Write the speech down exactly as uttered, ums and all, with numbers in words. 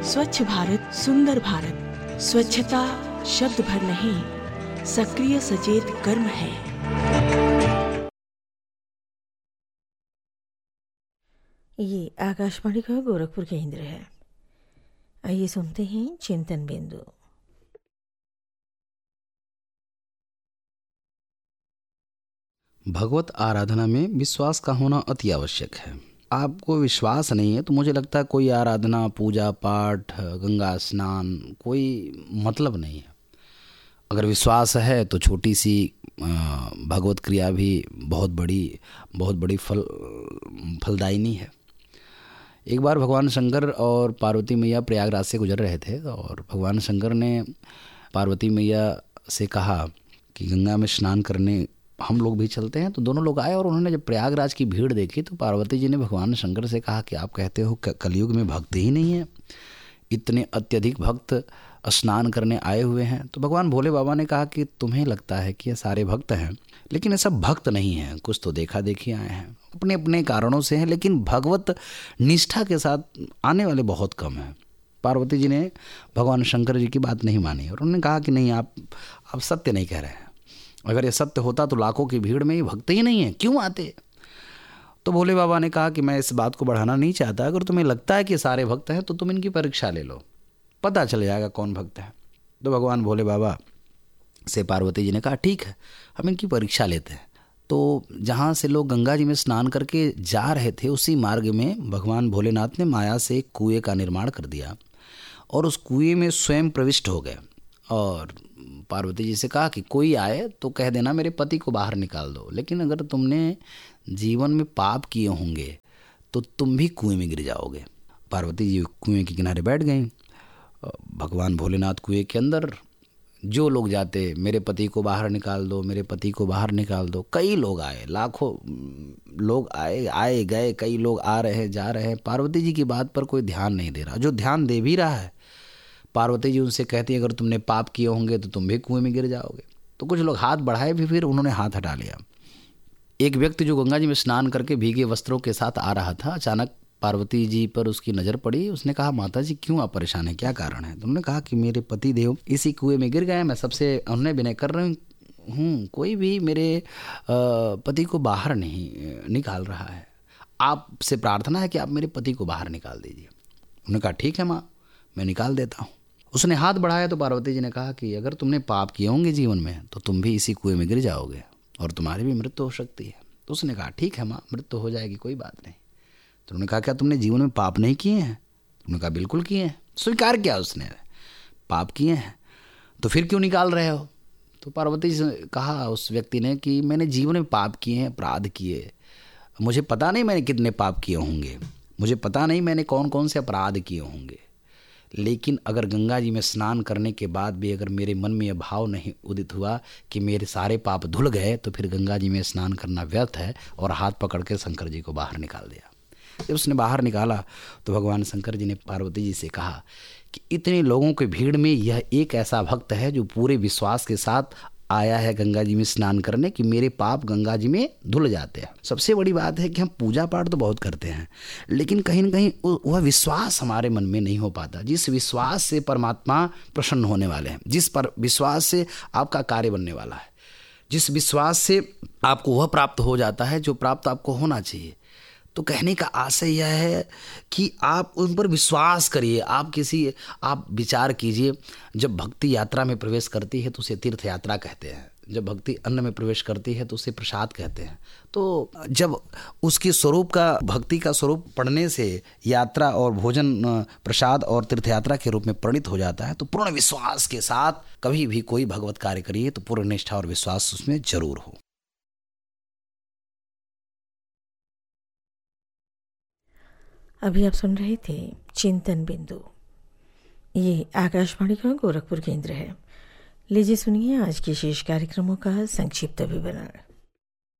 स्वच्छ भारत सुंदर भारत। स्वच्छता शब्द भर नहीं, सक्रिय सचेत कर्म है। ये आकाशवाणी का गोरखपुर केंद्र है। आइए सुनते हैं चिंतन बिंदु। भगवत आराधना में विश्वास का होना अति आवश्यक है। आपको विश्वास नहीं है तो मुझे लगता है कोई आराधना, पूजा पाठ, गंगा स्नान कोई मतलब नहीं है। अगर विश्वास है तो छोटी सी भगवत क्रिया भी बहुत बड़ी बहुत बड़ी फल फलदायिनी है। एक बार भगवान शंकर और पार्वती मैया प्रयागराज से गुजर रहे थे और भगवान शंकर ने पार्वती मैया से कहा कि गंगा में स्नान करने हम लोग भी चलते हैं। तो दोनों लोग आए और उन्होंने जब प्रयागराज की भीड़ देखी तो पार्वती जी ने भगवान शंकर से कहा कि आप कहते हो कलयुग में भक्त ही नहीं है, इतने अत्यधिक भक्त स्नान करने आए हुए हैं। तो भगवान भोले बाबा ने कहा कि तुम्हें लगता है कि ये सारे भक्त हैं, लेकिन ये सब भक्त नहीं हैं, कुछ तो देखा देखी आए हैं, अपने अपने कारणों से हैं, लेकिन भगवत निष्ठा के साथ आने वाले बहुत कम हैं। पार्वती जी ने भगवान शंकर जी की बात नहीं मानी और उन्होंने कहा कि नहीं, आप आप सत्य नहीं कह रहे हैं। अगर ये सत्य होता तो लाखों की भीड़ में ही भक्त ही नहीं है, क्यों आते? तो भोले बाबा ने कहा कि मैं इस बात को बढ़ाना नहीं चाहता। अगर तुम्हें लगता है कि सारे भक्त हैं तो तुम इनकी परीक्षा ले लो, पता चल जाएगा कौन भक्त है। तो भगवान भोले बाबा से पार्वती जी ने कहा ठीक है, हम इनकी परीक्षा लेते हैं। तो जहाँ से लोग गंगा जी में स्नान करके जा रहे थे उसी मार्ग में भगवान भोलेनाथ ने माया से एक कुएं का निर्माण कर दिया और उस कुएं में स्वयं प्रविष्ट हो गए और पार्वती जी से कहा कि कोई आए तो कह देना मेरे पति को बाहर निकाल दो, लेकिन अगर तुमने जीवन में पाप किए होंगे तो तुम भी कुएं में गिर जाओगे। पार्वती जी कुएं के किनारे बैठ गईं। भगवान भोलेनाथ कुएं के अंदर जो लोग जाते, मेरे पति को बाहर निकाल दो, मेरे पति को बाहर निकाल दो। कई लोग आए, लाखों लोग आए आए गए, कई लोग आ रहे हैं जा रहे हैं। पार्वती जी की बात पर कोई ध्यान नहीं दे रहा। जो ध्यान दे भी रहा है, पार्वती जी उनसे कहती है अगर तुमने पाप किए होंगे तो तुम भी कुएं में गिर जाओगे। तो कुछ लोग हाथ बढ़ाए भी, फिर उन्होंने हाथ हटा लिया। एक व्यक्ति जो गंगा जी में स्नान करके भीगे वस्त्रों के साथ आ रहा था, अचानक पार्वती जी पर उसकी नज़र पड़ी। उसने कहा माता जी क्यों आप परेशान हैं, क्या कारण है? तो उन्होंने कहा कि मेरे पति देव इसी कुएं में गिर गए, मैं सबसे उन्हें विनय कर रही हूँ, कोई भी मेरे पति को बाहर नहीं निकाल रहा है, आपसे प्रार्थना है कि आप मेरे पति को बाहर निकाल दीजिए। उन्होंने कहा ठीक है माँ, मैं निकाल देता हूँ। उसने हाथ बढ़ाया तो पार्वती जी ने कहा कि अगर तुमने पाप किए होंगे जीवन में तो तुम भी इसी कुएं में गिर जाओगे और तुम्हारी भी मृत्यु हो सकती है। तो उसने कहा ठीक है माँ, मृत्यु हो जाएगी, कोई बात नहीं। तो उन्होंने कहा क्या तुमने जीवन में पाप नहीं किए हैं? उन्होंने कहा बिल्कुल किए हैं। स्वीकार किया उसने, पाप किए हैं, तो फिर क्यों निकाल रहे हो? तो पार्वती जी ने कहा उस व्यक्ति ने कि मैंने जीवन में पाप किए हैं, अपराध किए, मुझे पता नहीं मैंने कितने पाप किए होंगे, मुझे पता नहीं मैंने कौन कौन से अपराध किए होंगे, लेकिन अगर गंगा जी में स्नान करने के बाद भी अगर मेरे मन में यह भाव नहीं उदित हुआ कि मेरे सारे पाप धुल गए तो फिर गंगा जी में स्नान करना व्यर्थ है। और हाथ पकड़ के शंकर जी को बाहर निकाल दिया। जब उसने बाहर निकाला तो भगवान शंकर जी ने पार्वती जी से कहा कि इतने लोगों की भीड़ में यह एक ऐसा भक्त है जो पूरे विश्वास के साथ आया है गंगा जी में स्नान करने कि मेरे पाप गंगा जी में धुल जाते हैं। सबसे बड़ी बात है कि हम पूजा पाठ तो बहुत करते हैं, लेकिन कहीं ना कहीं वह विश्वास हमारे मन में नहीं हो पाता, जिस विश्वास से परमात्मा प्रसन्न होने वाले हैं, जिस पर विश्वास से आपका कार्य बनने वाला है, जिस विश्वास से आपको वह प्राप्त हो जाता है जो प्राप्त आपको होना चाहिए। तो कहने का आशय यह है कि आप उन पर विश्वास करिए। आप किसी आप विचार कीजिए, जब भक्ति यात्रा में प्रवेश करती है तो उसे तीर्थ यात्रा कहते हैं, जब भक्ति अन्न में प्रवेश करती है तो उसे प्रसाद कहते हैं। तो जब उसकी स्वरूप का, भक्ति का स्वरूप पढ़ने से यात्रा और भोजन प्रसाद और तीर्थ यात्रा के रूप में परिणित हो जाता है, तो पूर्ण विश्वास के साथ कभी भी कोई भगवत कार्य करिए तो पूर्ण निष्ठा और विश्वास उसमें जरूर हो। अभी आप सुन रहे थे चिंतन बिंदु। ये आकाशवाणी का गोरखपुर केंद्र है। लीजिए सुनिए आज के शेष कार्यक्रमों का संक्षिप्त विवरण।